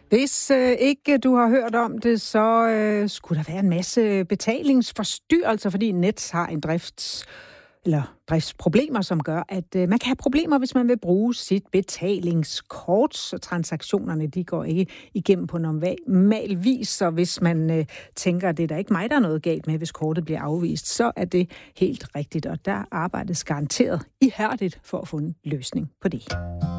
Hvis ikke du har hørt om det, så skulle der være en masse betalingsforstyrrelser, fordi Nets har en driftsproblemer, som gør, at man kan have problemer, hvis man vil bruge sit betalingskort, så transaktionerne de går ikke igennem på normal vis, så hvis man tænker, at det er da ikke mig, der er noget galt med, hvis kortet bliver afvist, så er det helt rigtigt, og der arbejdes garanteret ihærdigt for at få en løsning på det.